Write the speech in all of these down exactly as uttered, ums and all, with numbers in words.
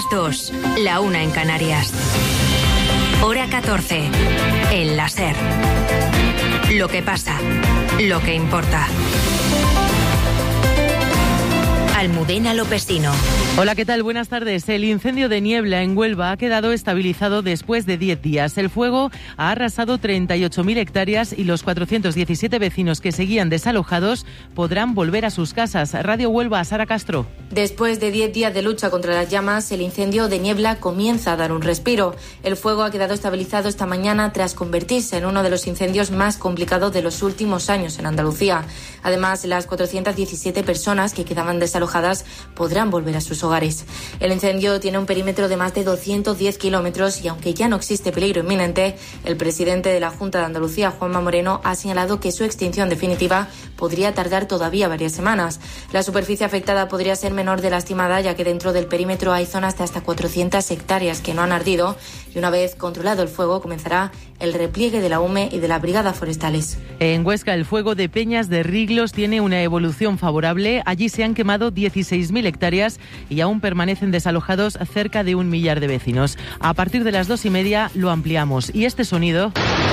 dos, la una en Canarias. Hora catorce, el láser. Lo que pasa, lo que importa. Almudena Lopesino. Hola, ¿qué tal? Buenas tardes. El incendio de Niebla en Huelva ha quedado estabilizado después de diez días. El fuego ha arrasado treinta y ocho mil hectáreas y los cuatrocientos diecisiete vecinos que seguían desalojados podrán volver a sus casas. Radio Huelva, Sara Castro. Después de diez días de lucha contra las llamas, el incendio de Niebla comienza a dar un respiro. El fuego ha quedado estabilizado esta mañana tras convertirse en uno de los incendios más complicados de los últimos años en Andalucía. Además, las cuatrocientas diecisiete personas que quedaban desalojadas podrán volver a sus hogares. El incendio tiene un perímetro de más de doscientos diez kilómetros y aunque ya no existe peligro inminente, el presidente de la Junta de Andalucía, Juanma Moreno, ha señalado que su extinción definitiva podría tardar todavía varias semanas. La superficie afectada podría ser menor de la estimada, ya que dentro del perímetro hay zonas de hasta cuatrocientas hectáreas que no han ardido y una vez controlado el fuego comenzará el repliegue de la U M E y de las brigadas forestales. En Huesca, el fuego de Peñas de Riglos tiene una evolución favorable. Allí se han quemado dieciséis mil hectáreas y aún permanecen desalojados cerca de un millar de vecinos. A partir de las dos y media lo ampliamos. Y este sonido...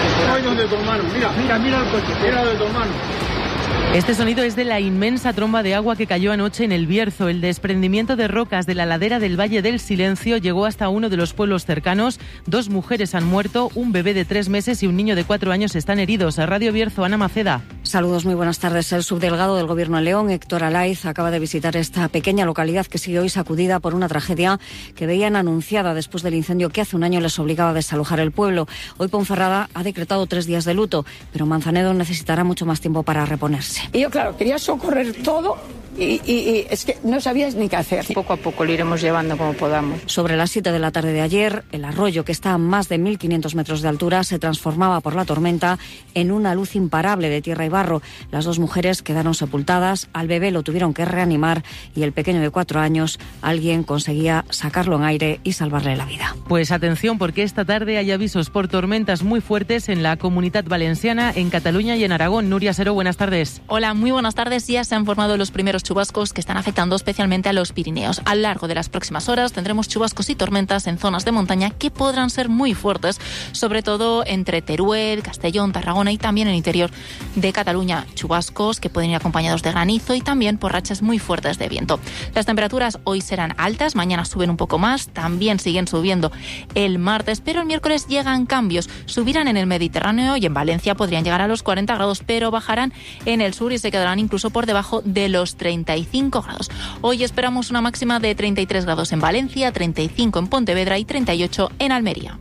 Mira, mira, mira el coche, mira de tu hermano. Este sonido es de la inmensa tromba de agua que cayó anoche en el Bierzo. El desprendimiento de rocas de la ladera del Valle del Silencio llegó hasta uno de los pueblos cercanos. Dos mujeres han muerto, un bebé de tres meses y un niño de cuatro años están heridos. A Radio Bierzo, Ana Maceda. Saludos, muy buenas tardes. El subdelegado del Gobierno de León, Héctor Alaiz, acaba de visitar esta pequeña localidad que sigue hoy sacudida por una tragedia que veían anunciada después del incendio que hace un año les obligaba a desalojar el pueblo. Hoy Ponferrada ha decretado tres días de luto, pero Manzanedo necesitará mucho más tiempo para reponerse. Y yo, claro, quería socorrer todo y, y, y es que no sabías ni qué hacer. Poco a poco lo iremos llevando como podamos. Sobre las siete de la tarde de ayer, el arroyo, que está a más de mil quinientos metros de altura, se transformaba por la tormenta en una luz imparable de tierra y barro. Las dos mujeres quedaron sepultadas, al bebé lo tuvieron que reanimar y el pequeño de cuatro años, alguien conseguía sacarlo en aire y salvarle la vida. Pues atención, porque esta tarde hay avisos por tormentas muy fuertes en la Comunidad Valenciana, en Cataluña y en Aragón. Nuria Seró, buenas tardes. Hola, muy buenas tardes. Ya se han formado los primeros chubascos que están afectando especialmente a los Pirineos. A lo largo de las próximas horas tendremos chubascos y tormentas en zonas de montaña que podrán ser muy fuertes, sobre todo entre Teruel, Castellón, Tarragona y también en el interior de Cataluña. Chubascos que pueden ir acompañados de granizo y también por rachas muy fuertes de viento. Las temperaturas hoy serán altas, mañana suben un poco más, también siguen subiendo el martes, pero el miércoles llegan cambios. Subirán en el Mediterráneo y en Valencia podrían llegar a los cuarenta grados, pero bajarán en el sur y se quedarán incluso por debajo de los treinta y cinco grados. Hoy esperamos una máxima de treinta y tres grados en Valencia, treinta y cinco en Pontevedra y treinta y ocho en Almería.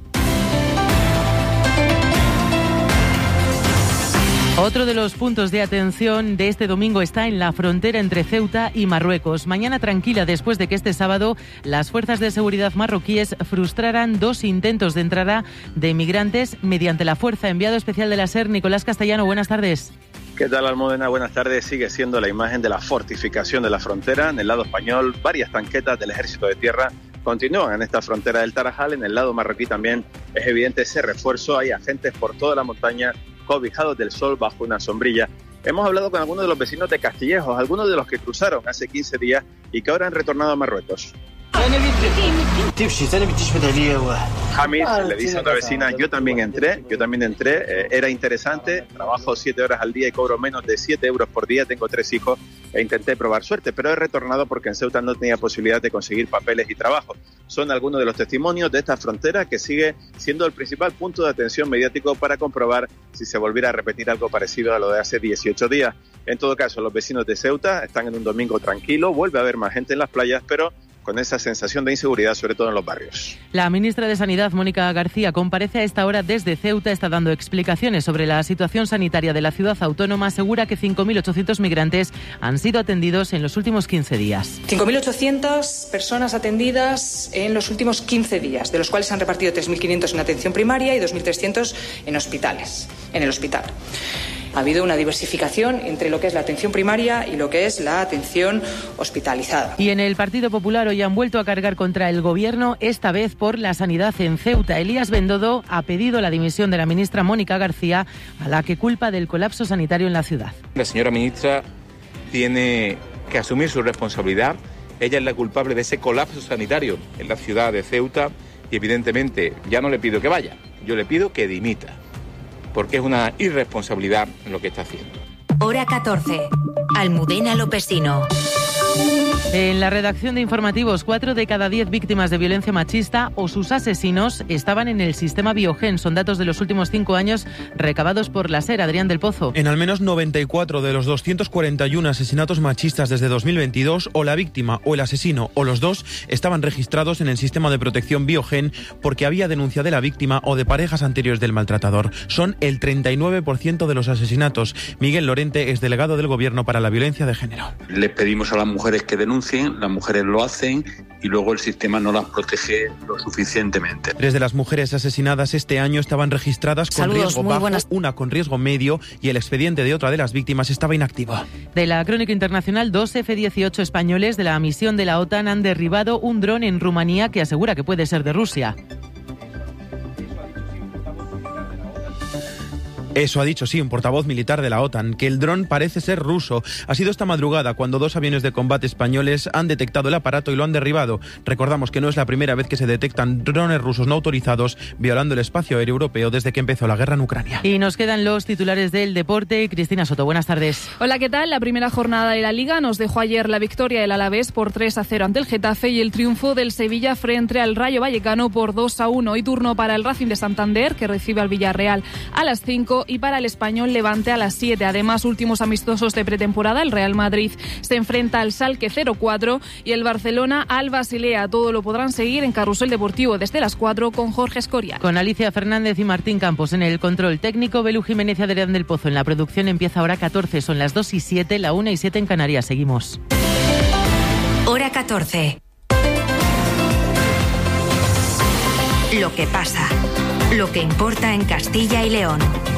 Otro de los puntos de atención de este domingo está en la frontera entre Ceuta y Marruecos. Mañana tranquila después de que este sábado las fuerzas de seguridad marroquíes frustraran dos intentos de entrada de migrantes mediante la fuerza. Enviado especial de la SER, Nicolás Castellano, buenas tardes. ¿Qué tal, Almudena? Buenas tardes. Sigue siendo la imagen de la fortificación de la frontera. En el lado español, varias tanquetas del Ejército de Tierra continúan en esta frontera del Tarajal. En el lado marroquí también es evidente ese refuerzo. Hay agentes por toda la montaña cobijados del sol bajo una sombrilla. Hemos hablado con algunos de los vecinos de Castillejos, algunos de los que cruzaron hace quince días y que ahora han retornado a Marruecos. Jamis le dice a otra vecina, yo también entré, yo también entré, eh, era interesante, trabajo siete horas al día y cobro menos de siete euros por día, tengo tres hijos e intenté probar suerte, pero he retornado porque en Ceuta no tenía posibilidad de conseguir papeles y trabajo. Son algunos de los testimonios de esta frontera que sigue siendo el principal punto de atención mediático para comprobar si se volviera a repetir algo parecido a lo de hace dieciocho días. En todo caso, los vecinos de Ceuta están en un domingo tranquilo, vuelve a haber más gente en las playas, pero con esa sensación de inseguridad, sobre todo en los barrios. La ministra de Sanidad, Mónica García, comparece a esta hora desde Ceuta, está dando explicaciones sobre la situación sanitaria de la ciudad autónoma, asegura que cinco mil ochocientos migrantes han sido atendidos en los últimos quince días. cinco mil ochocientas personas atendidas en los últimos quince días, de los cuales se han repartido tres mil quinientos en atención primaria y dos mil trescientos en hospitales, en el hospital. Ha habido una diversificación entre lo que es la atención primaria y lo que es la atención hospitalizada. Y en el Partido Popular hoy han vuelto a cargar contra el Gobierno, esta vez por la sanidad en Ceuta. Elías Bendodo ha pedido la dimisión de la ministra Mónica García, a la que culpa del colapso sanitario en la ciudad. La señora ministra tiene que asumir su responsabilidad Ella es la culpable de ese colapso sanitario en la ciudad de Ceuta y evidentemente ya no le pido que vaya, yo le pido que dimita, porque es una irresponsabilidad lo que está haciendo. Hora catorce. Almudena Lopesino. En la redacción de informativos, cuatro de cada diez víctimas de violencia machista o sus asesinos estaban en el sistema Biogen. Son datos de los últimos cinco años recabados por la SER. Adrián del Pozo. En al menos noventa y cuatro de los doscientos cuarenta y uno asesinatos machistas desde dos mil veintidós, o la víctima o el asesino o los dos estaban registrados en el sistema de protección Biogen porque había denuncia de la víctima o de parejas anteriores del maltratador. Son el treinta y nueve por ciento de los asesinatos. Miguel Lorente es delegado del Gobierno para la Violencia de Género. Les pedimos a las mujeres que denuncien, las mujeres lo hacen y luego el sistema no las protege lo suficientemente. Tres de las mujeres asesinadas este año estaban registradas con Saludos, riesgo bajo, buenas. Una con riesgo medio y el expediente de otra de las víctimas estaba inactivo. De la crónica internacional, dos efe dieciocho españoles de la misión de la OTAN han derribado un dron en Rumanía que asegura que puede ser de Rusia. Eso ha dicho, sí, un portavoz militar de la OTAN, que el dron parece ser ruso. Ha sido esta madrugada cuando dos aviones de combate españoles han detectado el aparato y lo han derribado. Recordamos que no es la primera vez que se detectan drones rusos no autorizados violando el espacio aéreo europeo desde que empezó la guerra en Ucrania. Y nos quedan los titulares del deporte. Cristina Soto, buenas tardes. Hola, ¿qué tal? La primera jornada de la Liga nos dejó ayer la victoria del Alavés por tres a cero ante el Getafe y el triunfo del Sevilla frente al Rayo Vallecano por dos a uno. Hoy turno para el Racing de Santander, que recibe al Villarreal a las cinco, y para el Español Levante a las siete. Además, últimos amistosos de pretemporada, el Real Madrid se enfrenta al Schalke cero cuatro y el Barcelona al Basilea. Todo lo podrán seguir en Carrusel Deportivo desde las cuatro con Jorge Escorial. Con Alicia Fernández y Martín Campos en el control técnico, Belu Jiménez y Adrián del Pozo en la producción. Empieza Hora catorce, son las dos y siete, la una y siete en Canarias. Seguimos. Hora catorce. Lo que pasa, lo que importa en Castilla y León.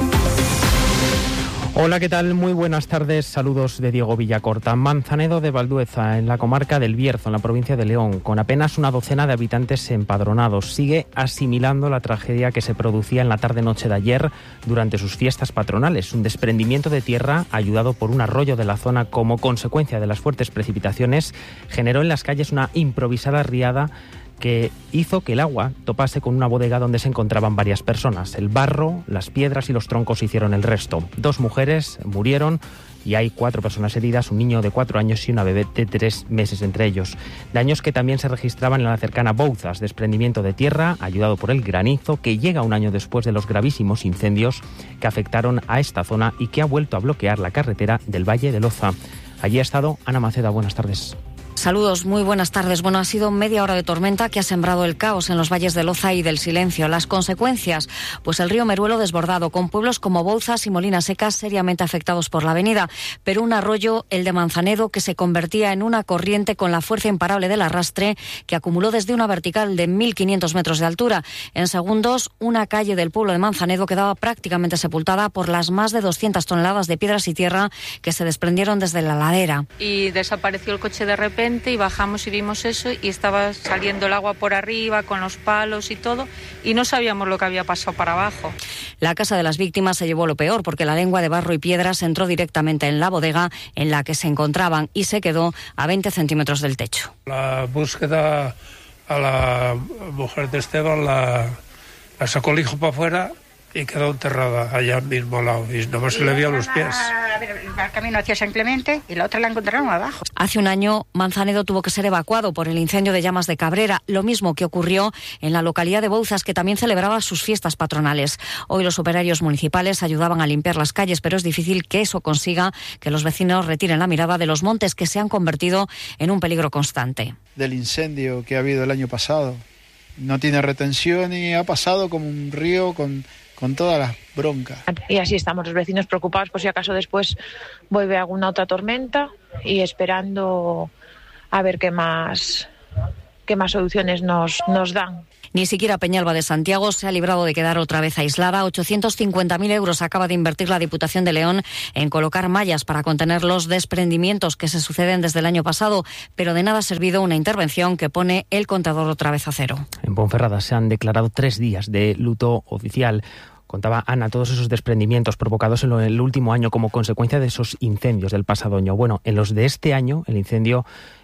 Hola, ¿qué tal? Muy buenas tardes. Saludos de Diego Villacorta. Manzanedo de Valdueza, en la comarca del Bierzo, en la provincia de León, con apenas una docena de habitantes empadronados, sigue asimilando la tragedia que se producía en la tarde-noche de ayer durante sus fiestas patronales. Un desprendimiento de tierra, ayudado por un arroyo de la zona como consecuencia de las fuertes precipitaciones, generó en las calles una improvisada riada que hizo que el agua topase con una bodega donde se encontraban varias personas. El barro, las piedras y los troncos hicieron el resto. Dos mujeres murieron y hay cuatro personas heridas, un niño de cuatro años y una bebé de tres meses entre ellos. Daños que también se registraban en la cercana Bouzas, desprendimiento de tierra ayudado por el granizo que llega un año después de los gravísimos incendios que afectaron a esta zona y que ha vuelto a bloquear la carretera del Valle de Loza. Allí ha estado Ana Maceda. Buenas tardes. Saludos, muy buenas tardes. Bueno, ha sido media hora de tormenta que ha sembrado el caos en los valles de Loza y del Silencio. Las consecuencias, pues el río Meruelo desbordado, con pueblos como Bouzas y Molina Secas seriamente afectados por la avenida, pero un arroyo, el de Manzanedo, que se convertía en una corriente con la fuerza imparable del arrastre que acumuló desde una vertical de mil quinientos metros de altura. En segundos, una calle del pueblo de Manzanedo quedaba prácticamente sepultada por las más de doscientas toneladas de piedras y tierra que se desprendieron desde la ladera. Y desapareció el coche de repente y bajamos y vimos eso y estaba saliendo el agua por arriba con los palos y todo y no sabíamos lo que había pasado para abajo. La casa de las víctimas se llevó lo peor porque la lengua de barro y piedras entró directamente en la bodega en la que se encontraban y se quedó a veinte centímetros del techo. La búsqueda a la mujer de Esteban la, la sacó el hijo para afuera y quedó enterrada allá mismo al lado y nomás se le vio los pies. Al camino hacia San Clemente y la otra la encontraron abajo. Hace un año, Manzanedo tuvo que ser evacuado por el incendio de llamas de Cabrera, lo mismo que ocurrió en la localidad de Bouzas, que también celebraba sus fiestas patronales. Hoy los operarios municipales ayudaban a limpiar las calles, pero es difícil que eso consiga que los vecinos retiren la mirada de los montes que se han convertido en un peligro constante. Del incendio que ha habido el año pasado. No tiene retención y ha pasado como un río con... con todas las broncas. Y así estamos los vecinos preocupados por si acaso después vuelve alguna otra tormenta y esperando a ver qué más, qué más soluciones nos, nos dan. Ni siquiera Peñalba de Santiago se ha librado de quedar otra vez aislada. ochocientos cincuenta mil euros acaba de invertir la Diputación de León en colocar mallas para contener los desprendimientos que se suceden desde el año pasado, pero de nada ha servido una intervención que pone el contador otra vez a cero. En Ponferrada se han declarado tres días de luto oficial. Contaba Ana todos esos desprendimientos provocados en el último año como consecuencia de esos incendios del pasado año. Bueno, en los de este año el incendio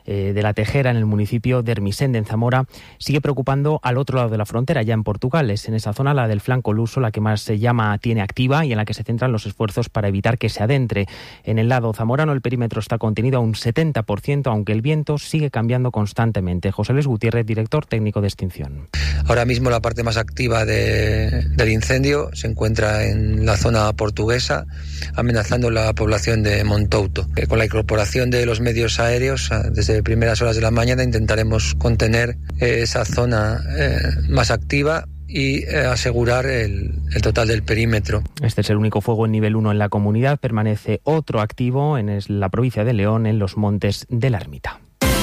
eh, de la Tejera, en el municipio de Ermisen, en Zamora, sigue preocupando al otro lado de la frontera, ya en Portugal. Es en esa zona, la del flanco luso, la que más se llama tiene activa y en la que se centran los esfuerzos para evitar que se adentre. En el lado zamorano el perímetro está contenido a un setenta por ciento, aunque el viento sigue cambiando constantemente. José Luis Gutiérrez, director técnico de extinción. Ahora mismo la parte más activa de, del incendio se encuentra en la zona portuguesa, amenazando la población de Montouto. Con la incorporación de los medios aéreos, desde primeras horas de la mañana intentaremos contener esa zona eh, más activa y eh, asegurar el, el total del perímetro. Este es el único fuego en nivel uno en la comunidad. Permanece otro activo en la provincia de León, en los montes de la Ermita.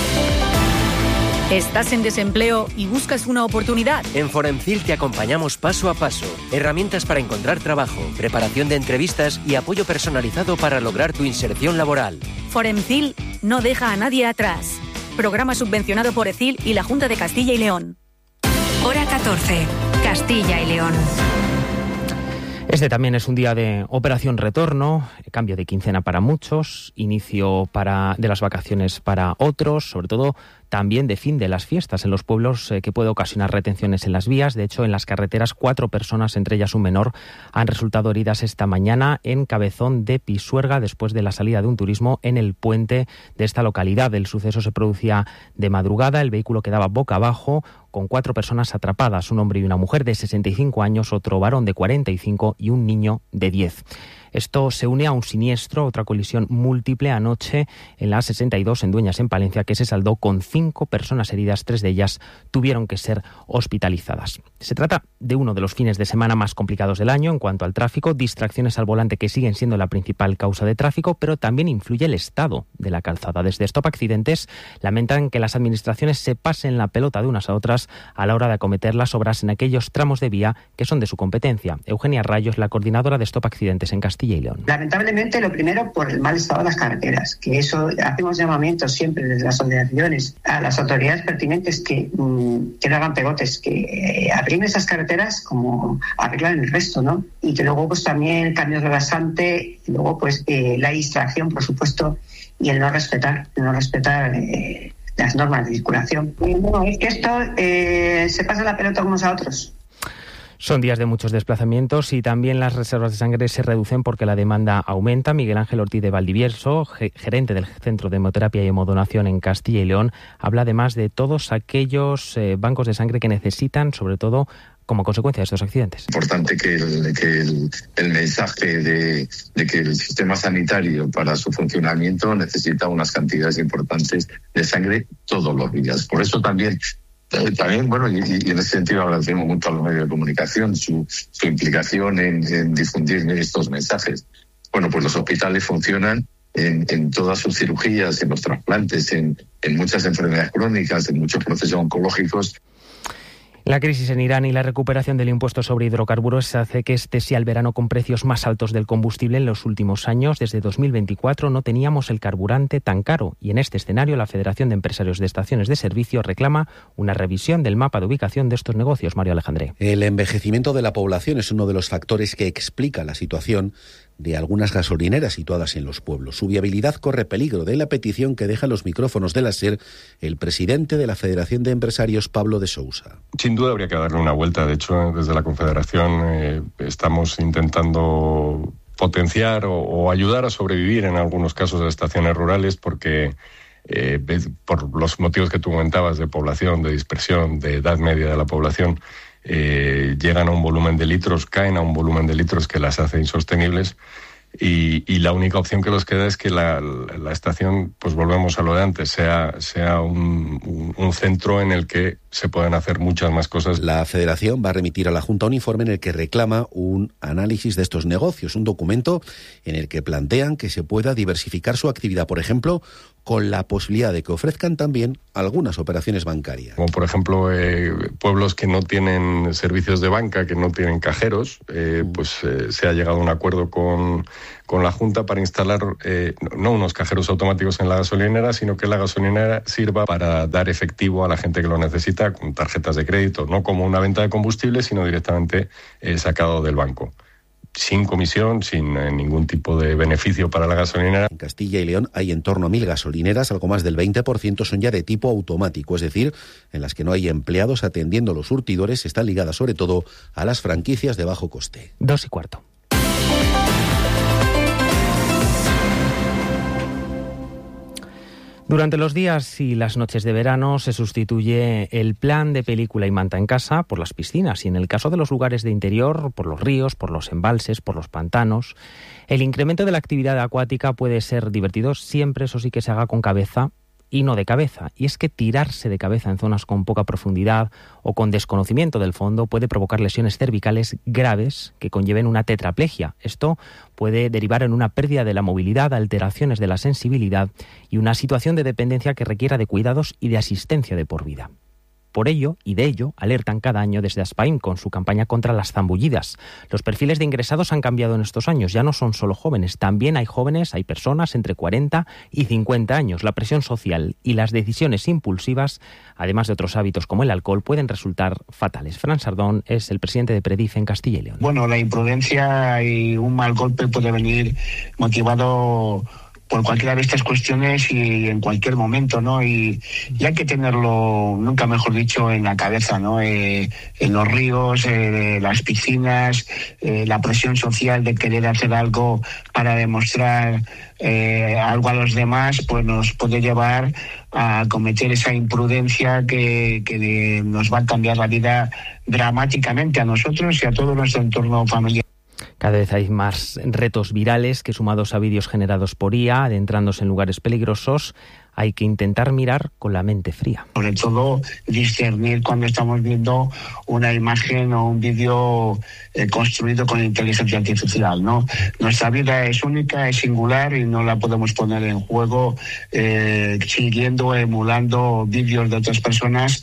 ¿Estás en desempleo y buscas una oportunidad? En Foremcil te acompañamos paso a paso. Herramientas para encontrar trabajo, preparación de entrevistas y apoyo personalizado para lograr tu inserción laboral. Foremcil no deja a nadie atrás. Programa subvencionado por E C I L y la Junta de Castilla y León. Hora catorce. Castilla y León. Este también es un día de operación retorno, cambio de quincena para muchos, inicio para, de las vacaciones para otros, sobre todo también de fin de las fiestas en los pueblos, eh, que puede ocasionar retenciones en las vías. De hecho, en las carreteras, cuatro personas, entre ellas un menor, han resultado heridas esta mañana en Cabezón de Pisuerga, después de la salida de un turismo en el puente de esta localidad. El suceso se producía de madrugada, el vehículo quedaba boca abajo, con cuatro personas atrapadas, un hombre y una mujer de sesenta y cinco años, otro varón de cuarenta y cinco y un niño de diez. Esto se une a un siniestro, otra colisión múltiple anoche en la sesenta y dos en Dueñas, en Palencia, que se saldó con cinco personas heridas. Tres de ellas tuvieron que ser hospitalizadas. Se trata de uno de los fines de semana más complicados del año en cuanto al tráfico, distracciones al volante que siguen siendo la principal causa de tráfico, pero también influye el estado de la calzada. Desde Stop Accidentes lamentan que las administraciones se pasen la pelota de unas a otras a la hora de acometer las obras en aquellos tramos de vía que son de su competencia. Eugenia Rayos, la coordinadora de Stop Accidentes en Castilla y León. Lamentablemente, lo primero, por el mal estado de las carreteras, que eso hacemos llamamientos siempre desde las asociaciones a las autoridades pertinentes que, mmm, que no hagan pegotes, que eh, arreglen esas carreteras como arreglan el resto, ¿no? Y que luego pues también cambios de rasante, y luego pues eh, la distracción, por supuesto, y el no respetar, el no respetar eh, las normas de circulación. Y bueno, es que esto eh, se pasa la pelota unos a otros. Son días de muchos desplazamientos y también las reservas de sangre se reducen porque la demanda aumenta. Miguel Ángel Ortiz de Valdivieso, gerente del Centro de Hemoterapia y Hemodonación en Castilla y León, habla además de todos aquellos eh, bancos de sangre que necesitan, sobre todo como consecuencia de estos accidentes. Es importante que el, que el, el mensaje de, de que el sistema sanitario para su funcionamiento necesita unas cantidades importantes de sangre todos los días. Por eso también También, bueno, y, y en ese sentido agradecemos mucho a los medios de comunicación su, su implicación en, en difundir estos mensajes. Bueno, pues los hospitales funcionan en, en todas sus cirugías, en los trasplantes, en, en muchas enfermedades crónicas, en muchos procesos oncológicos. La crisis en Irán y la recuperación del impuesto sobre hidrocarburos hace que este sea el verano con precios más altos del combustible en los últimos años. Desde dos mil veinticuatro no teníamos el carburante tan caro y en este escenario la Federación de Empresarios de Estaciones de Servicio reclama una revisión del mapa de ubicación de estos negocios. Mario Alejandré. El envejecimiento de la población es uno de los factores que explica la situación de algunas gasolineras situadas en los pueblos. Su viabilidad corre peligro, de la petición que deja los micrófonos de la SER el presidente de la Federación de Empresarios, Pablo de Sousa. Sin duda habría que darle una vuelta. De hecho, desde la Confederación eh, estamos intentando potenciar o, o ayudar a sobrevivir en algunos casos a estaciones rurales porque eh, por los motivos que tú comentabas de población, de dispersión, de edad media de la población, Eh, llegan a un volumen de litros, caen a un volumen de litros que las hace insostenibles y, y la única opción que les queda es que la, la estación, pues volvemos a lo de antes, sea, sea un, un, un centro en el que se pueden hacer muchas más cosas. La Federación va a remitir a la Junta un informe en el que reclama un análisis de estos negocios, un documento en el que plantean que se pueda diversificar su actividad, por ejemplo, con la posibilidad de que ofrezcan también algunas operaciones bancarias. Como por ejemplo eh, pueblos que no tienen servicios de banca, que no tienen cajeros, eh, pues eh, se ha llegado a un acuerdo con, con la Junta para instalar eh, no unos cajeros automáticos en la gasolinera, sino que la gasolinera sirva para dar efectivo a la gente que lo necesita con tarjetas de crédito, no como una venta de combustible, sino directamente eh, sacado del banco. sin comisión, sin eh, ningún tipo de beneficio para la gasolinera. En Castilla y León hay en torno a mil gasolineras, algo más del veinte por ciento son ya de tipo automático, es decir, en las que no hay empleados atendiendo los surtidores, están ligadas sobre todo a las franquicias de bajo coste. Dos y cuarto. Durante los días y las noches de verano se sustituye el plan de película y manta en casa por las piscinas y en el caso de los lugares de interior por los ríos, por los embalses, por los pantanos. El incremento de la actividad acuática puede ser divertido siempre, eso sí, que se haga con cabeza y no de cabeza. Y es que tirarse de cabeza en zonas con poca profundidad o con desconocimiento del fondo puede provocar lesiones cervicales graves que conlleven una tetraplegia. Esto puede derivar en una pérdida de la movilidad, alteraciones de la sensibilidad y una situación de dependencia que requiera de cuidados y de asistencia de por vida. Por ello, y de ello, alertan cada año desde Aspaim con su campaña contra las zambullidas. Los perfiles de ingresados han cambiado en estos años, ya no son solo jóvenes, también hay jóvenes, hay personas entre cuarenta y cincuenta años. La presión social y las decisiones impulsivas, además de otros hábitos como el alcohol, pueden resultar fatales. Fran Sardón es el presidente de Predife en Castilla y León. Bueno, la imprudencia y un mal golpe puede venir motivado por cualquiera de estas cuestiones y en cualquier momento, ¿no? Y, y hay que tenerlo, nunca mejor dicho, en la cabeza, ¿no? Eh, en los ríos, eh, las piscinas, eh, la presión social de querer hacer algo para demostrar eh, algo a los demás, pues nos puede llevar a cometer esa imprudencia que, que de, nos va a cambiar la vida dramáticamente a nosotros y a todo nuestro entorno familiar. Cada vez hay más retos virales que, sumados a vídeos generados por I A, adentrándose en lugares peligrosos, hay que intentar mirar con la mente fría. Sobre todo discernir cuando estamos viendo una imagen o un vídeo eh, construido con inteligencia artificial, ¿no? Nuestra vida es única, es singular y no la podemos poner en juego eh, siguiendo, emulando vídeos de otras personas,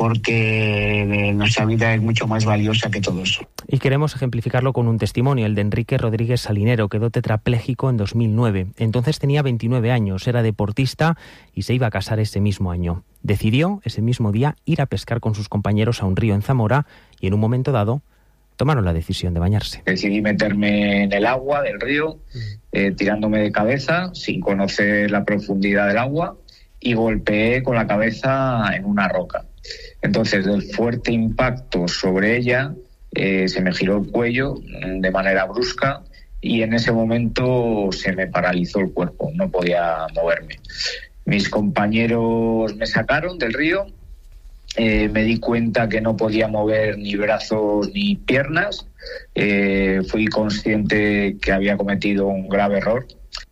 porque eh, nuestra vida es mucho más valiosa que todo eso. Y queremos ejemplificarlo con un testimonio, el de Enrique Rodríguez Salinero. Quedó tetrapléjico en dos mil nueve. Entonces tenía veintinueve años, era deportista y se iba a casar ese mismo año. Decidió ese mismo día ir a pescar con sus compañeros a un río en Zamora y en un momento dado tomaron la decisión de bañarse. Decidí meterme en el agua del río, eh, tirándome de cabeza sin conocer la profundidad del agua y golpeé con la cabeza en una roca. Entonces, del fuerte impacto sobre ella, eh, se me giró el cuello de manera brusca y en ese momento se me paralizó el cuerpo, no podía moverme. Mis compañeros me sacaron del río, eh, me di cuenta que no podía mover ni brazos ni piernas, eh, fui consciente que había cometido un grave error.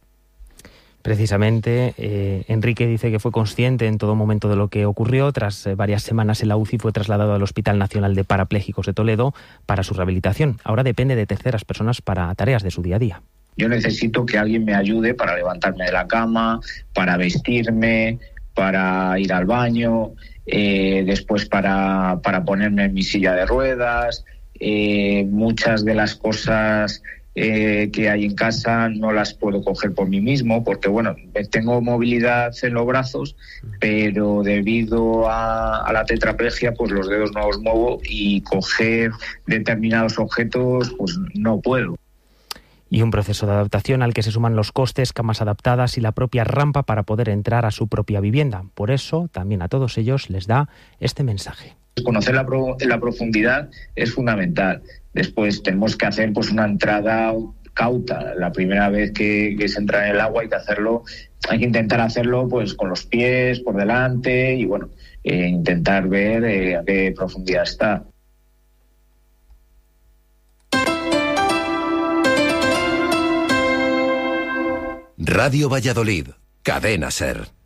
Precisamente, eh, Enrique dice que fue consciente en todo momento de lo que ocurrió. Tras eh, varias semanas en la U C I fue trasladado al Hospital Nacional de Parapléjicos de Toledo para su rehabilitación. Ahora depende de terceras personas para tareas de su día a día. Yo necesito que alguien me ayude para levantarme de la cama, para vestirme, para ir al baño, eh, después para, para ponerme en mi silla de ruedas. Eh, muchas de las cosas eh, que hay en casa no las puedo coger por mí mismo porque, bueno, tengo movilidad en los brazos, pero debido a, a la tetraplegia, pues los dedos no los muevo y coger determinados objetos, pues no puedo. Y un proceso de adaptación al que se suman los costes, camas adaptadas y la propia rampa para poder entrar a su propia vivienda. Por eso, también a todos ellos les da este mensaje. Conocer la, pro, la profundidad es fundamental. Después tenemos que hacer pues una entrada cauta. La primera vez que, que se entra en el agua hay que hacerlo, hay que intentar hacerlo pues con los pies por delante y bueno, eh, intentar ver eh, a qué profundidad está. Radio Valladolid, Cadena SER.